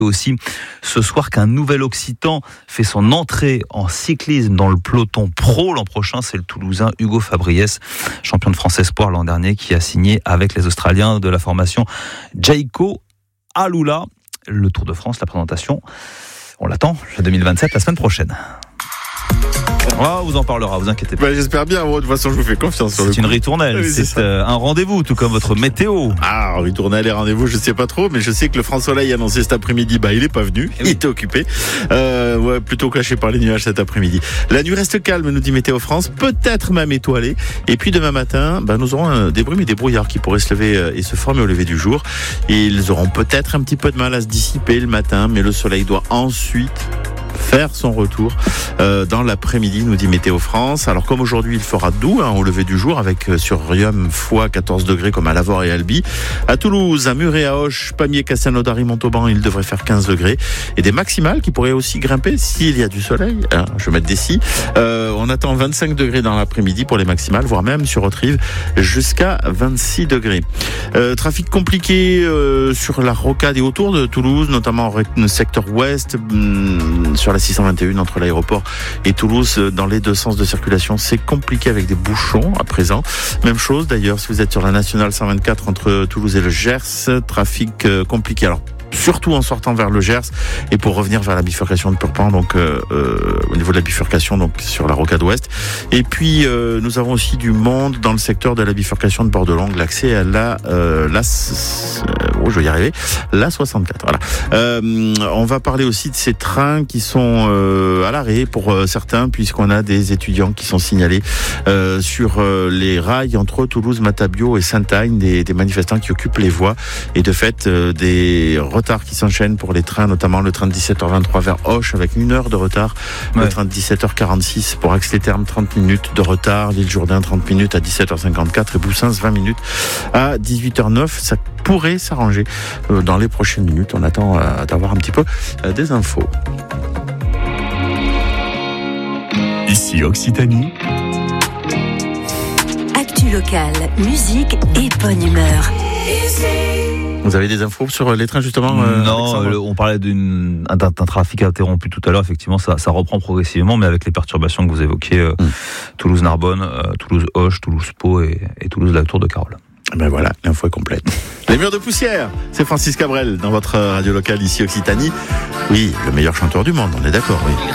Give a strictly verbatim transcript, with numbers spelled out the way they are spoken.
Aussi, ce soir qu'un nouvel Occitan fait son entrée en cyclisme dans le peloton pro l'an prochain, c'est le Toulousain Hugo Fabriès, champion de France Espoir l'an dernier, qui a signé avec les Australiens de la formation Jayco Alula. Le Tour de France, la présentation, on l'attend, le deux mille vingt-sept, la semaine prochaine. On vous en parlera, vous inquiétez pas. Bah, j'espère bien, de toute façon je vous fais confiance sur C'est le une coup. ritournelle, Oui, c'est c'est euh, un rendez-vous, tout comme votre météo. Ah, ritournelle et rendez-vous, je sais pas trop, mais je sais que le France Soleil annoncé cet après-midi, bah il est pas venu, oui. il était occupé, euh, ouais, plutôt caché par les nuages cet après-midi. La nuit reste calme, nous dit Météo France, peut-être même étoilée. Et puis demain matin, bah, nous aurons euh, des brumes et des brouillards qui pourraient se lever euh, et se former au lever du jour. Et ils auront peut-être un petit peu de mal à se dissiper le matin, mais le soleil doit ensuite faire son retour euh, dans l'après-midi, nous dit Météo France. Alors comme aujourd'hui il fera doux hein, au lever du jour, avec euh, sur Riom, Foix quatorze degrés comme à Lavore et Albi. À Toulouse, à Muret, à Auch, Pamiers, Castelnaudary, Montauban, il devrait faire quinze degrés. Et des maximales qui pourraient aussi grimper s'il y a du soleil. Hein, je vais mettre des si. Euh, on attend vingt-cinq degrés dans l'après-midi pour les maximales, voire même sur Haute-Rive jusqu'à vingt-six degrés. Euh, trafic compliqué euh, sur la rocade et autour de Toulouse, notamment au secteur ouest, hum, sur la six cent vingt et un entre l'aéroport et Toulouse, dans les deux sens de circulation. C'est compliqué avec des bouchons à présent. Même chose d'ailleurs si vous êtes sur la nationale cent vingt-quatre entre Toulouse et le Gers, trafic euh, compliqué. Alors surtout en sortant vers le Gers et pour revenir vers la bifurcation de Purpan, donc euh, euh, au niveau de la bifurcation, donc sur la rocade ouest. Et puis euh, nous avons aussi du monde dans le secteur de la bifurcation de Bordeaux-Langue, l'accès à la euh, la oh, je vais y arriver, la soixante-quatre. Voilà. Euh, on va parler aussi de ces trains qui sont euh, à l'arrêt pour euh, certains, puisqu'on a des étudiants qui sont signalés euh, sur euh, les rails entre Toulouse, Matabio et Sainte-Agne, des, des manifestants qui occupent les voies et de fait euh, des retards qui s'enchaînent pour les trains, notamment le train de dix-sept heures vingt-trois vers Auch avec une heure de retard, ouais. Le train de dix-sept heures quarante-six pour Aix-les-Thermes, trente minutes de retard, l'île Jourdain trente minutes à dix-sept heures cinquante-quatre et Boussens vingt minutes à dix-huit heures neuf. Ça pourrait s'arranger euh, dans les prochaines minutes. On attend euh, d'avoir un petit peu euh, des infos. Ici Occitanie. Actu locale, musique et bonne humeur. Vous avez des infos sur les trains justement euh, Non, le, on parlait d'une, d'un, d'un trafic interrompu tout à l'heure. Effectivement, ça, ça reprend progressivement, mais avec les perturbations que vous évoquiez, euh, mm. Toulouse-Narbonne, euh, Toulouse-Auch, Toulouse-Pau et, et Toulouse-La Tour de Carole. Ben voilà, l'info est complète. Les murs de poussière, c'est Francis Cabrel dans votre radio locale ici Occitanie. Oui, le meilleur chanteur du monde, on est d'accord, oui.